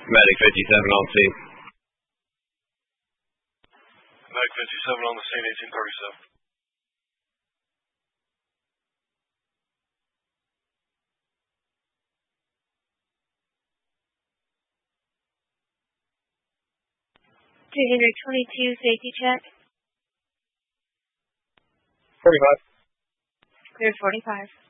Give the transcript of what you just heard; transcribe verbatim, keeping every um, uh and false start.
Medic fifty-seven on scene. Medic fifty-seven on the scene, eighteen thirty-seven. two twenty-two, safety check. forty-five. Clear forty-five.